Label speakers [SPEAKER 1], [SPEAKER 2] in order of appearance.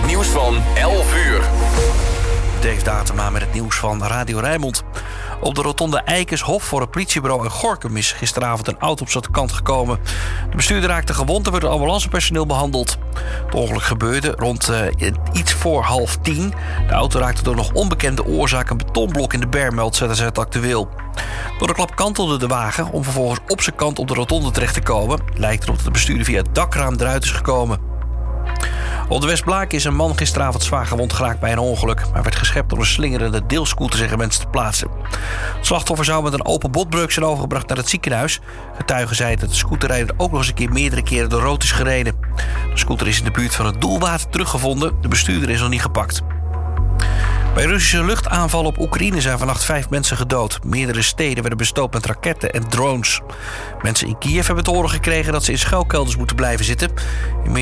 [SPEAKER 1] Het nieuws van 11 uur.
[SPEAKER 2] Dave Datema met het nieuws van Radio Rijnmond. Op de rotonde Eikershof voor het politiebureau in Gorinchem is gisteravond een auto op zijn kant gekomen. De bestuurder raakte gewond en werd door ambulancepersoneel behandeld. Het ongeluk gebeurde rond iets voor 9:30. De auto raakte door nog onbekende oorzaak een betonblok in de berm, meldt ZSZ Actueel. Door de klap kantelde de wagen om vervolgens op zijn kant op de rotonde terecht te komen. Lijkt erop dat de bestuurder via het dakraam eruit is gekomen. Op de Westblaak is een man gisteravond zwaar gewond geraakt bij een ongeluk. Hij werd geschept door een slingerende deelscooter, zeggen mensen te plaatsen. Het slachtoffer zou met een open botbreuk zijn overgebracht naar het ziekenhuis. Getuigen zeiden dat de scooterrijder ook nog eens een keer meerdere keren door rood is gereden. De scooter is in de buurt van het Doelwater teruggevonden. De bestuurder is nog niet gepakt. Bij Russische luchtaanvallen op Oekraïne zijn vannacht 5 mensen gedood. Meerdere steden werden bestookt met raketten en drones. Mensen in Kiev hebben te horen gekregen dat ze in schuilkelders moeten blijven zitten. In